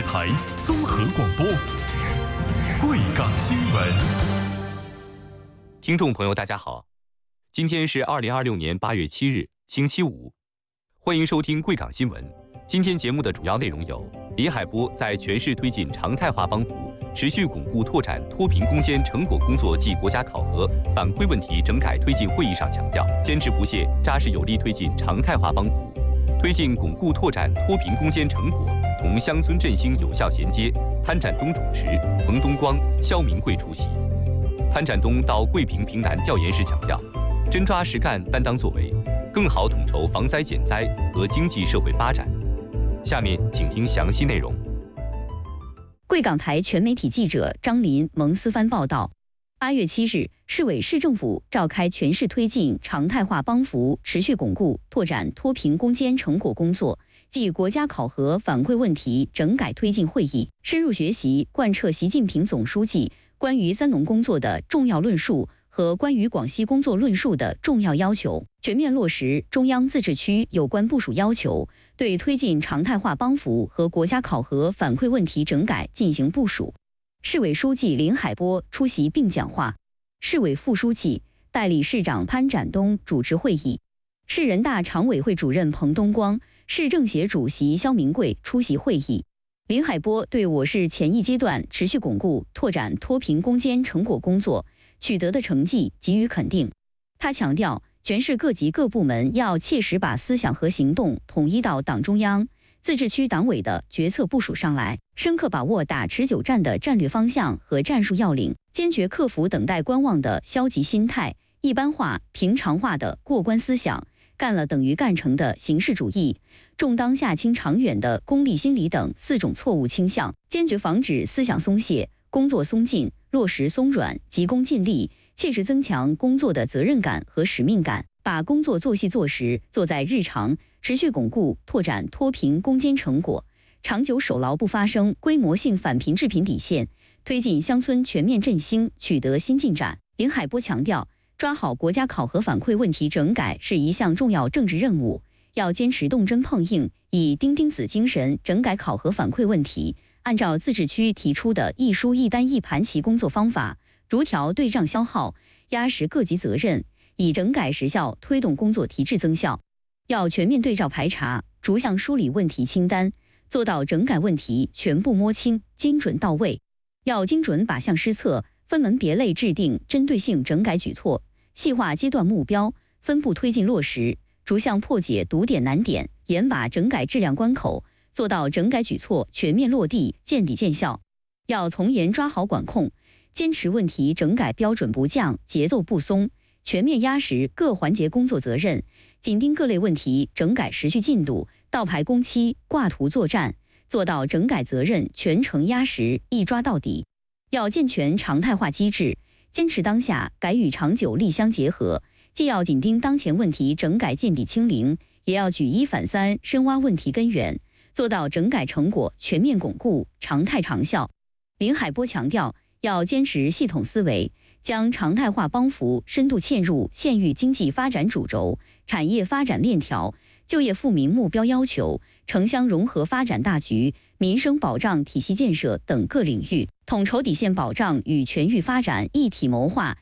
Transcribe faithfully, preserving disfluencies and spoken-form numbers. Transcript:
视台综合广播，贵港新闻。 听众朋友，大家好，今天是二零二六年八月七日，星期五，欢迎收听贵港新闻。今天节目的主要内容有：李海波在全市推进常态化帮扶，持续巩固拓展脱贫攻坚成果工作暨国家考核反馈问题整改推进会议上强调，坚持不懈、扎实有力推进常态化帮扶，推进巩固拓展脱贫攻坚成果同乡村振兴有效衔接。潘展东主持，彭东光、肖明贵出席。潘展东到桂平平南调研时强调，真抓实干、担当作为，更好统筹防灾减灾和经济社会发展。下面请听详细内容。 贵港台全媒体记者张林、蒙思帆报道。八月七日，市委市政府召开全市推进常态化帮扶、持续巩固拓展脱贫攻坚成果工作暨国家考核反馈问题整改推进会议，深入学习贯彻习近平总书记关于三农工作的重要论述和关于广西工作论述的重要要求，全面落实中央自治区有关部署要求，对推进常态化帮扶和国家考核反馈问题整改进行部署。市委书记林海波出席并讲话，市委副书记、代理市长潘展东主持会议，市人大常委会主任彭东光、市政协主席肖明贵出席会议。林海波对我市前一阶段持续巩固拓展脱贫攻坚成果工作取得的成绩给予肯定。他强调，全市各级各部门要切实把思想和行动统一到党中央、自治区党委的决策部署上来，深刻把握打持久战的战略方向和战术要领，坚决克服等待观望的消极心态、一般化、平常化的过关思想、干了等于干成的形式主义、重当下轻长远的功利心理等四种错误倾向，坚决防止思想松懈、工作松劲、落实松软，急功近利，切实增强工作的责任感和使命感，把工作做细做实，做在日常，持续巩固拓展脱贫攻坚成果，长久守牢不发生规模性返贫致贫底线，推进乡村全面振兴取得新进展。林海波强调，抓好国家考核反馈问题整改是一项重要政治任务，要坚持动真碰硬，以钉钉子精神整改考核反馈问题，按照自治区提出的一书一单一盘棋工作方法，逐条对账消耗，压实各级责任，以整改实效推动工作提质增效。要全面对照排查，逐项梳理问题清单，做到整改问题全部摸清、精准到位。要精准靶向施策，分门别类制定针对性整改举措，细化阶段目标，分步推进落实，逐项破解堵点难点，严把整改质量关口，做到整改举措全面落地、见底见效。要从严抓好管控，坚持问题整改标准不降、节奏不松，全面压实各环节工作责任，紧盯各类问题整改持续进度，倒排工期、挂图作战，做到整改责任全程压实、一抓到底。要健全常态化机制，坚持当下改与长久力相结合，既要紧盯当前问题整改见底清零，也要举一反三深挖问题根源，做到整改成果全面巩固、常态长效。林海波强调，要坚持系统思维，将常态化帮扶深度嵌入县域经济发展主轴、产业发展链条、就业富民目标要求、城乡融合发展大局、民生保障体系建设等各领域，统筹底线保障与全域发展一体谋划